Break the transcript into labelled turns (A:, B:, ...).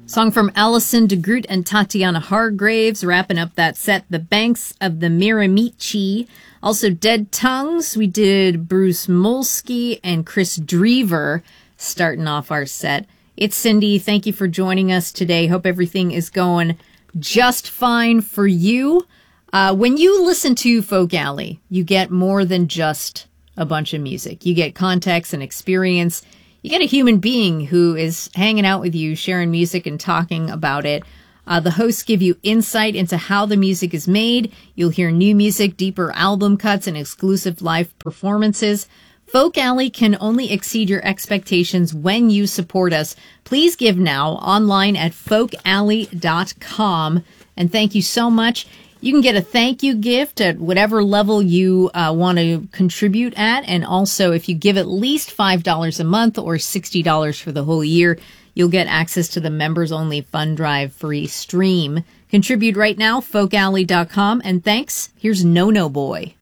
A: Song from Alison DeGroot and Tatiana Hargraves, wrapping up that set, The Banks of the Miramichi. Also Dead Tongues, we did Bruce Molsky and Chris Drever starting off our set. It's Cindy, thank you for joining us today. Hope everything is going just fine for you. When you listen to Folk Alley, you get more than just a bunch of music. You get context and experience. You get a human being who is hanging out with you, sharing music and talking about it. The hosts give you insight into how the music is made. You'll hear new music, deeper album cuts, and exclusive live performances. Folk Alley can only exceed your expectations when you support us. Please give now online at folkalley.com. And thank you so much. You can get a thank you gift at whatever level you want to contribute at. And also, if you give at least $5 a month or $60 for the whole year, you'll get access to the members-only Fund Drive free stream. Contribute right now, folkalley.com. And thanks. Here's No No Boy.